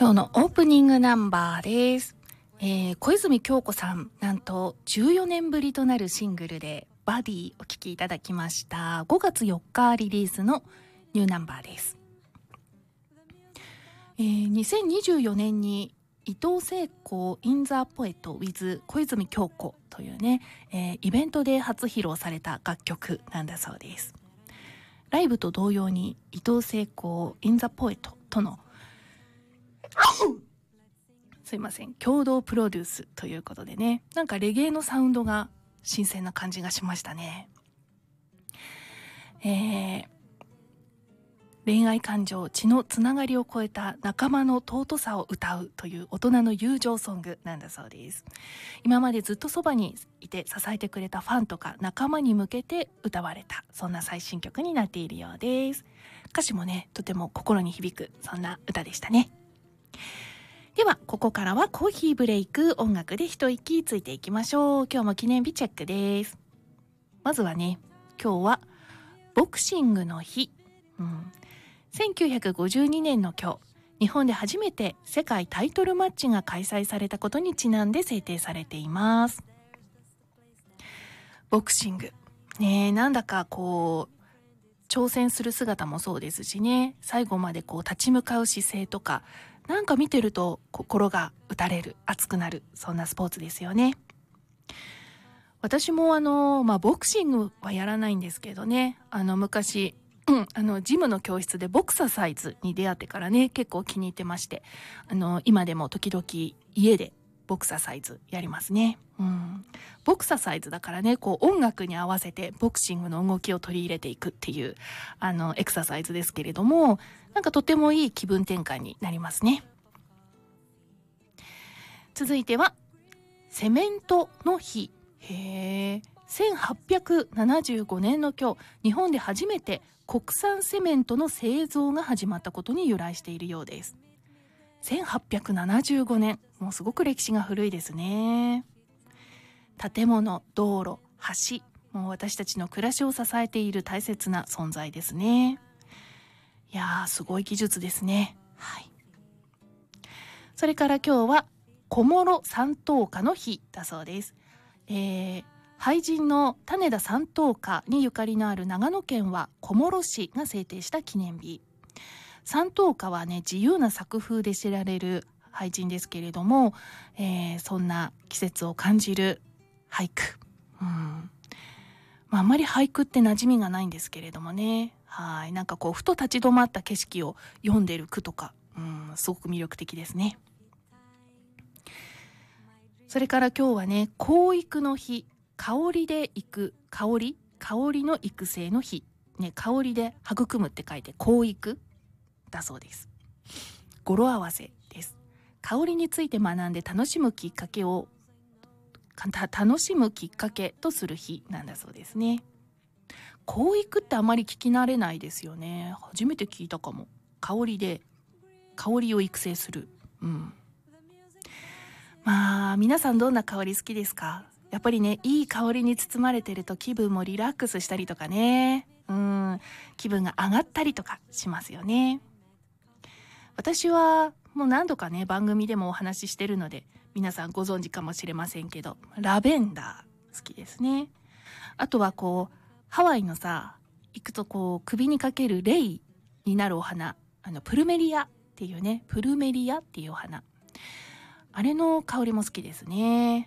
今日のオープニングナンバーです。小泉今日子さん、なんと14年ぶりとなるシングルでバディお聴きいただきました。5月4日リリースのニューナンバーです。2024年に伊藤聖子 In the Poet with 小泉今日子というね、イベントで初披露された楽曲なんだそうです。ライブと同様に伊藤聖子 In the Poet とのすいません、共同プロデュースということでね、なんかレゲエのサウンドが新鮮な感じがしましたね。恋愛感情、血のつながりを超えた仲間の尊さを歌うという大人の友情ソングなんだそうです。今までずっとそばにいて支えてくれたファンとか仲間に向けて歌われた、そんな最新曲になっているようです。歌詞もね、とても心に響く、そんな歌でしたね。ではここからはコーヒーブレイク、音楽で一息ついていきましょう。今日も記念日チェックです。まずはね、今日はボクシングの日、1952年の今日、日本で初めて世界タイトルマッチが開催されたことにちなんで制定されています。ボクシングね、なんだかこう挑戦する姿もそうですしね、最後までこう立ち向かう姿勢とか、なんか見てると心が打たれる、熱くなる、そんなスポーツですよね。私もボクシングはやらないんですけどね、昔、ジムの教室でボクササイズに出会ってからね、結構気に入ってまして、今でも時々家でボクササイズやりますね。ボクササイズだからね、こう音楽に合わせてボクシングの動きを取り入れていくっていうエクササイズですけれども、なんかとてもいい気分転換になりますね。続いてはセメントの日。1875年の今日、日本で初めて国産セメントの製造が始まったことに由来しているようです。1875年、もうすごく歴史が古いですね。建物、道路、橋、もう私たちの暮らしを支えている大切な存在ですね。いやー、すごい技術ですね。はい。それから今日は小諸三等家の日だそうです。俳人の種田三等家にゆかりのある長野県は小諸市が制定した記念日。三等家はね、自由な作風で知られる俳人ですけれども、そんな季節を感じる俳句、あんまり俳句って馴染みがないんですけれどもね、はい、なんかこうふと立ち止まった景色を読んでる句とか、すごく魅力的ですね。それから今日はね、香育の日、香りで育、香りの育成の日、ね、香りで育むって書いて香育だそうです。語呂合わせです。香りについて学んで楽しむきっかけとする日なんだそうですね。香育ってあまり聞き慣れないですよね。初めて聞いたかも。香りで香りを育成する。まあ皆さんどんな香り好きですか？やっぱりね、いい香りに包まれてると気分もリラックスしたりとかね、気分が上がったりとかしますよね。私はもう何度かね、番組でもお話ししてるので皆さんご存知かもしれませんけど、ラベンダー好きですね。あとはこうハワイのさ、行くとこう首にかけるレイになるお花、プルメリアっていうお花、あれの香りも好きですね。